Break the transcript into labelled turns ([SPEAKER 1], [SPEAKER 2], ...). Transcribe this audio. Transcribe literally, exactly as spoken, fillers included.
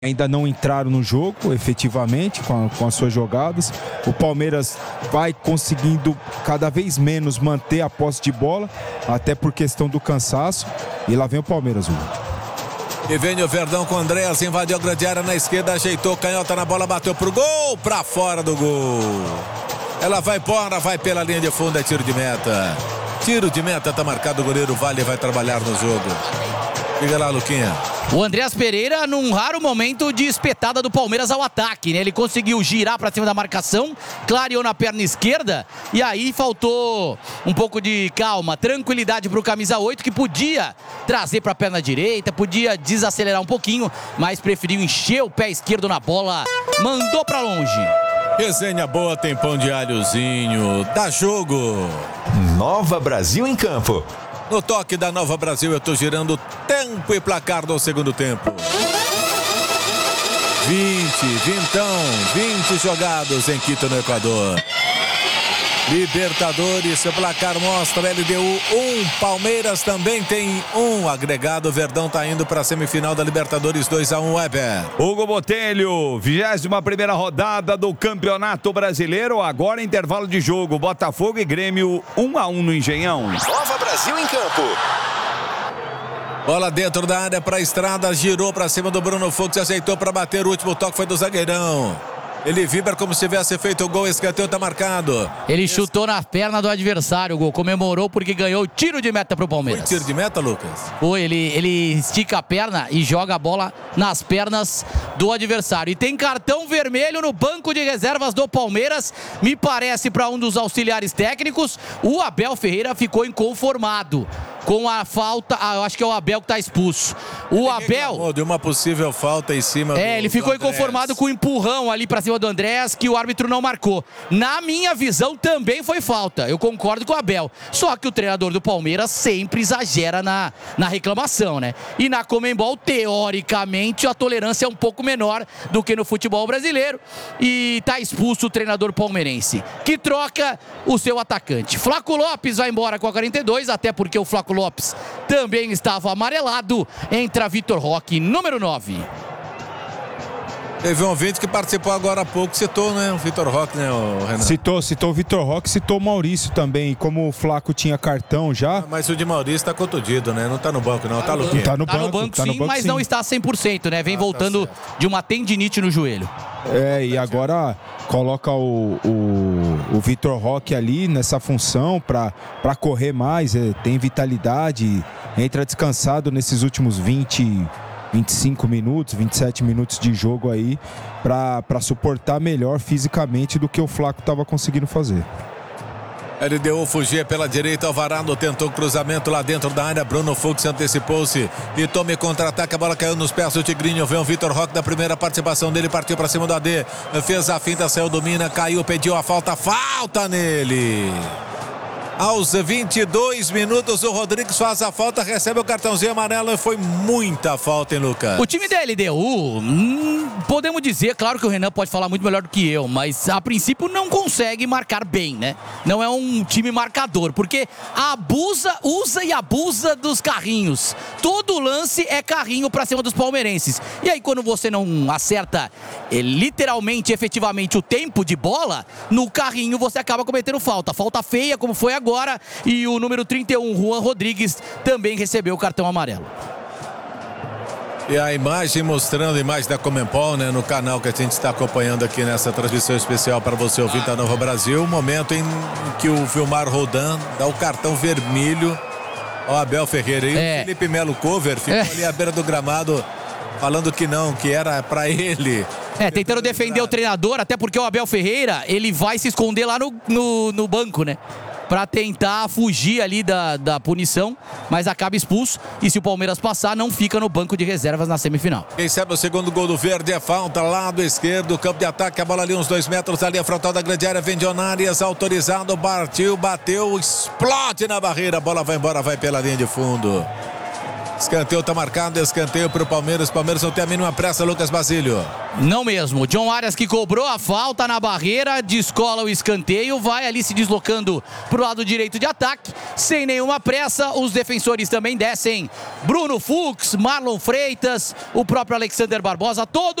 [SPEAKER 1] ainda não entraram no jogo efetivamente com, a, com as suas jogadas. O Palmeiras vai conseguindo cada vez menos manter a posse de bola, até por questão do cansaço. E lá vem o Palmeiras, Hugo.
[SPEAKER 2] E vem o Verdão com o Andréas, invadiu a grande área na esquerda, ajeitou, canhota na bola, bateu pro gol, pra fora do gol. Ela vai embora, vai pela linha de fundo, é tiro de meta. Tiro de meta, tá marcado, o goleiro Vale vai trabalhar no jogo. Liga lá, Luquinha.
[SPEAKER 3] O Andréas Pereira num raro momento de espetada do Palmeiras ao ataque, né? Ele conseguiu girar para cima da marcação, clareou na perna esquerda e aí faltou um pouco de calma, tranquilidade para o camisa oito, que podia trazer para a perna direita, podia desacelerar um pouquinho, mas preferiu encher o pé esquerdo na bola, mandou para longe.
[SPEAKER 2] Resenha boa, tem pão de alhozinho, dá jogo.
[SPEAKER 4] Nova Brasil em campo.
[SPEAKER 2] No toque da Nova Brasil, eu tô girando tempo e placar do segundo tempo. vinte, vintão, vinte jogados em Quito, no Equador. Libertadores, seu placar mostra L D U um, Palmeiras também tem um agregado. Verdão tá indo para a semifinal da Libertadores, dois a um, Weber.
[SPEAKER 5] Hugo Botelho, vigésima primeira rodada do Campeonato Brasileiro, agora intervalo de jogo, Botafogo e Grêmio um a um no Engenhão.
[SPEAKER 4] Nova Brasil em campo.
[SPEAKER 2] Bola dentro da área para a Estrada, girou para cima do Bruno Fux, aceitou para bater, o último toque foi do zagueirão. Ele vibra como se tivesse feito o gol, escanteio tá marcado.
[SPEAKER 3] Ele chutou na perna do adversário, o gol, comemorou porque ganhou o tiro de meta pro Palmeiras.
[SPEAKER 2] Foi tiro de meta, Lucas?
[SPEAKER 3] Foi, ele, ele estica a perna e joga a bola nas pernas do adversário. E tem cartão vermelho no banco de reservas do Palmeiras, me parece para um dos auxiliares técnicos. O Abel Ferreira ficou inconformado com a falta, ah, eu acho que é o Abel que tá expulso. O Abel...
[SPEAKER 2] de uma possível falta em cima
[SPEAKER 3] É,
[SPEAKER 2] do,
[SPEAKER 3] ele ficou
[SPEAKER 2] do
[SPEAKER 3] inconformado com o empurrão ali pra cima do Andréas, que o árbitro não marcou. Na minha visão, também foi falta. Eu concordo com o Abel. Só que o treinador do Palmeiras sempre exagera na, na reclamação, né? E na Conmebol, teoricamente, a tolerância é um pouco menor do que no futebol brasileiro. E tá expulso o treinador palmeirense, que troca o seu atacante. Flaco Lopes vai embora com a quarenta e dois, até porque o Flaco Lopes também estava amarelado. Entra Vitor Roque, número nove.
[SPEAKER 2] Teve um ouvinte que participou agora há pouco, citou, né, o Vitor Roque, né, o Renan?
[SPEAKER 1] Citou, citou o Vitor Roque, citou o Maurício também. Como o Flaco tinha cartão já...
[SPEAKER 2] Mas o de Maurício tá contundido, né? Não tá no banco, não. Tá, no
[SPEAKER 1] tá no
[SPEAKER 3] tá
[SPEAKER 1] banco,
[SPEAKER 3] no banco
[SPEAKER 1] tá
[SPEAKER 3] sim,
[SPEAKER 1] no banco,
[SPEAKER 3] mas
[SPEAKER 1] sim.
[SPEAKER 3] não está cem por cento, né? Vem
[SPEAKER 2] Ah,
[SPEAKER 3] voltando
[SPEAKER 2] tá
[SPEAKER 3] de uma tendinite no joelho.
[SPEAKER 1] É, e agora coloca o, o, o Vitor Roque ali nessa função para correr mais, é, tem vitalidade, entra descansado nesses últimos vinte, vinte e cinco minutos, vinte e sete minutos de jogo aí, para suportar melhor fisicamente do que o Flaco estava conseguindo fazer.
[SPEAKER 2] L D U fugia pela direita, Alvarado tentou cruzamento lá dentro da área, Bruno Fux antecipou-se e tome contra-ataque, a bola caiu nos pés do Tigrinho, vem o Vitor Roque da primeira participação dele, partiu para cima do A D, fez a finta, saiu, domina, caiu, pediu a falta, falta nele. Aos vinte e dois minutos, o Rodrigues faz a falta, recebe o cartãozinho amarelo e foi muita falta, hein, Lucas?
[SPEAKER 3] O time da L D U, hum, podemos dizer, claro que o Renan pode falar muito melhor do que eu, mas a princípio não consegue marcar bem, né? Não é um time marcador, porque abusa, usa e abusa dos carrinhos. Todo lance é carrinho pra cima dos palmeirenses. E aí quando você não acerta é, literalmente, efetivamente o tempo de bola, no carrinho você acaba cometendo falta. Falta feia, como foi agora. Agora, e o número trinta e um, Juan Rodrigues, também recebeu o cartão amarelo.
[SPEAKER 2] E a imagem mostrando a imagem da Conmebol, né, no canal que a gente está acompanhando aqui nessa transmissão especial para você ouvir da Nova Brasil, o momento em que o Vilmar Roldan dá o cartão vermelho ao Abel Ferreira. E é. o Felipe Melo Cover ficou é. ali à beira do gramado falando que não, que era para ele.
[SPEAKER 3] É, tentando defender o treinador, até porque o Abel Ferreira, ele vai se esconder lá no, no, no banco, né? Pra tentar fugir ali da, da punição, mas acaba expulso. E se o Palmeiras passar, não fica no banco de reservas na semifinal.
[SPEAKER 2] Quem sabe o segundo gol do Verde é falta, lado esquerdo, campo de ataque, a bola ali uns dois metros, ali a frontal da grande área, vem Dionárias, autorizado, partiu, bateu, explode na barreira, a bola vai embora, vai pela linha de fundo. Escanteio tá marcado, escanteio pro Palmeiras. Palmeiras não tem a mínima pressa, Lucas Basílio.
[SPEAKER 3] Não mesmo. John Arias, que cobrou a falta na barreira, descola o escanteio, vai ali se deslocando pro lado direito de ataque, sem nenhuma pressa. Os defensores também descem. Bruno Fux, Marlon Freitas, o próprio Alexander Barbosa, todo